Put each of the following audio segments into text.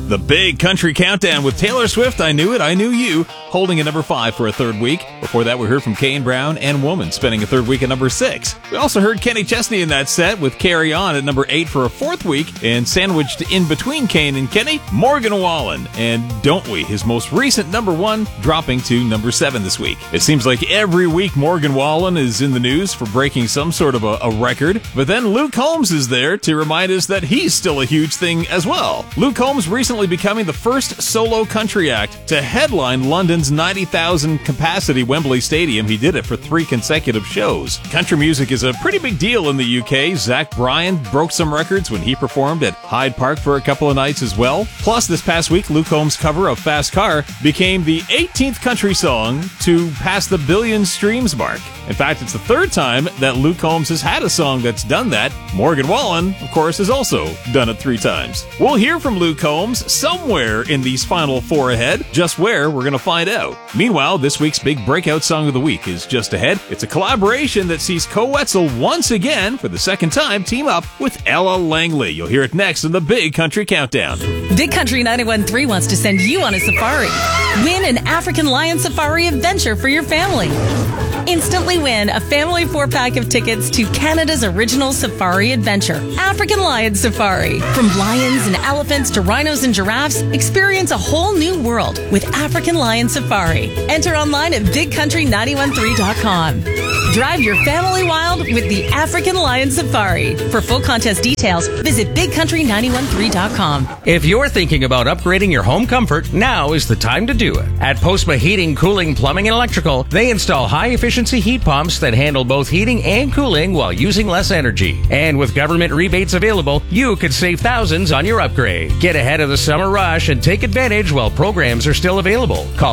The Big Country Countdown with Taylor Swift, I Knew It, I Knew You, holding at number 5 for a third week. Before that, we heard from Kane Brown and Woman, spending a third week at number 6. We also heard Kenny Chesney in that set with Carry On at number 8 for a fourth week. And sandwiched in between Kane and Kenny, Morgan Wallen. And Don't We, his most recent number 1, dropping to number 7 this week. It seems like every week Morgan Wallen is in the news for breaking some sort of a record. But then Luke Combs is there to remind us that he's still a huge thing as well. Luke Combs recently becoming the first solo country act to headline London's 90,000 capacity Wembley Stadium. He did it for 3 consecutive shows. Country music is a pretty big deal in the UK. Zach Bryan broke some records when he performed at Hyde Park for a couple of nights as well. Plus, this past week, Luke Combs' cover of Fast Car became the 18th country song to pass the billion streams mark. In fact, it's the third time that Luke Combs has had a song that's done that. Morgan Wallen, of course, has also done it 3 times. We'll hear from Luke Combs somewhere in these final 4 ahead. Just where, we're going to find out. Meanwhile, this week's big breakout song of the week is just ahead. It's a collaboration that sees Co Wetzel once again, for the second time, team up with Ella Langley. You'll hear it next in the Big Country Countdown. Big Country 91.3 wants to send you on a safari. Win an African Lion Safari adventure for your family. Instantly win a family 4-pack of tickets to Canada's original safari adventure, African Lion Safari. From lions and elephants to rhinos and giraffes, experience a whole new world with African Lion Safari. Enter online at bigcountry913.com. Drive your family wild with the African Lion Safari. For full contest details, visit bigcountry913.com. If you're thinking about upgrading your home comfort, now is the time to do it. At Postma Heating, Cooling, Plumbing, and Electrical, they install high-efficiency heat pumps that handle both heating and cooling while using less energy. And with government rebates available, you could save thousands on your upgrade. Get ahead of the summer rush and take advantage while programs are still available. Call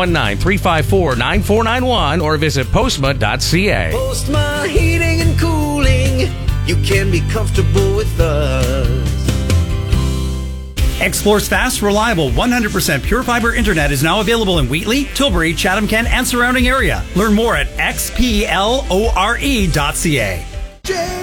519-354-9491 or visit postma.ca. Postma Heating and Cooling, you can be comfortable with us. Xplore's fast, reliable, 100% pure fiber internet is now available in Wheatley, Tilbury, Chatham-Kent, and surrounding area. Learn more at xplore.ca.